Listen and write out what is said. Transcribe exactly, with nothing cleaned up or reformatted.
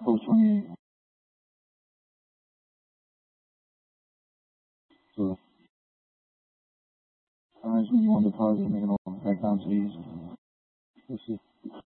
Post twenty-eight. So, alright, so you want to deposit, make an offer back down to the east. Let's see.